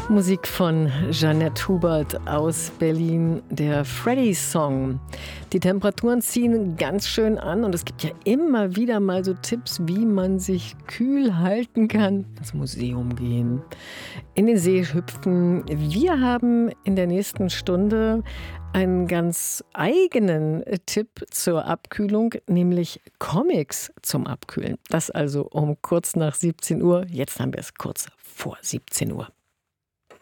Musik von Jeanette Hubert aus Berlin, der Freddy-Song. Die Temperaturen ziehen ganz schön an und es gibt ja immer wieder mal so Tipps, wie man sich kühl halten kann. Ins Museum gehen, in den See hüpfen. Wir haben in der nächsten Stunde einen ganz eigenen Tipp zur Abkühlung, nämlich Comics zum Abkühlen. Das also um kurz nach 17 Uhr. Jetzt haben wir es kurz vor 17 Uhr.